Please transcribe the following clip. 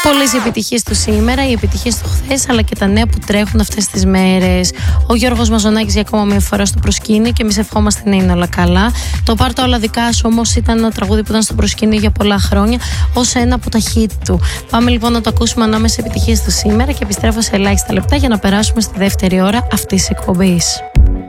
Πολλές επιτυχίες του σήμερα, οι επιτυχίες του χθες, αλλά και τα νέα που τρέχουν αυτές τις μέρες. Ο Γιώργος Μαζονάκης για ακόμα μια φορά στο προσκήνιο και εμείς ευχόμαστε να είναι όλα καλά. Το «Πάρ' τα όλα δικά σου» όμως ήταν ένα τραγούδι που ήταν στο προσκήνιο για πολλά χρόνια, ως ένα από τα hit του. Πάμε λοιπόν να το ακούσουμε ανάμεσα επιτυχίες του σήμερα και επιστρέφω σε ελάχιστα λεπτά για να περάσουμε στη δεύτερη ώρα αυτής της εκπομπής.